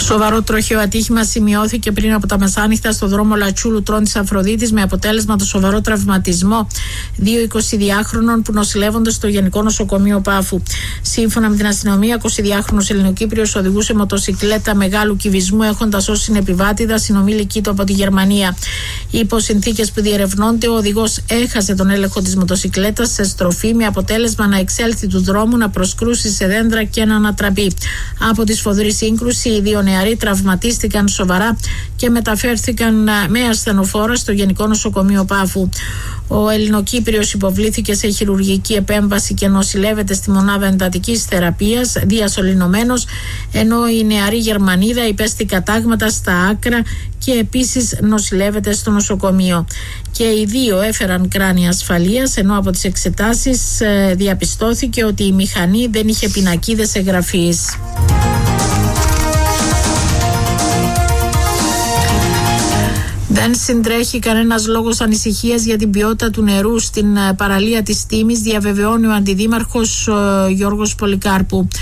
Σοβαρό τροχαίο ατύχημα σημειώθηκε πριν από τα μεσάνυχτα στο δρόμο Λατσούλου Τρών της Αφροδίτης, με αποτέλεσμα το σοβαρό τραυματισμό δύο 22χρονων που νοσηλεύονται στο Γενικό Νοσοκομείο Πάφου. Σύμφωνα με την αστυνομία, 22χρονος Ελληνοκύπριος οδηγούσε μοτοσικλέτα μεγάλου κυβισμού, έχοντας ως συνεπιβάτηδα συνομήλικη του από τη Γερμανία. Υπό συνθήκες που διερευνώνται, ο οδηγός έχασε τον έλεγχο της μοτοσικλέτας σε στροφή, με αποτέλεσμα να εξέλθει του δρόμου, να προσκρούσει σε δέντρα και να ανατραπεί. Από τη σφοδρή σύγκρουση, οι δύο νεαροί τραυματίστηκαν σοβαρά και μεταφέρθηκαν με ασθενοφόρα στο Γενικό Νοσοκομείο Πάφου. Ο Ελληνοκύπριος υποβλήθηκε σε χειρουργική επέμβαση και νοσηλεύεται στη μονάδα εντατικής θεραπείας, διασωληνωμένος, ενώ η νεαρή Γερμανίδα υπέστη κατάγματα στα άκρα και επίσης νοσηλεύεται στο νοσοκομείο. Και οι δύο έφεραν κράνη ασφαλείας, ενώ από τις εξετάσεις διαπιστώθηκε ότι η μηχανή δεν είχε πινακίδες εγγραφής. Δεν συντρέχει κανένας λόγος ανησυχίας για την ποιότητα του νερού στην παραλία της Τίμης, διαβεβαιώνει ο Αντιδήμαρχος Γιώργος Πολυκάρπου.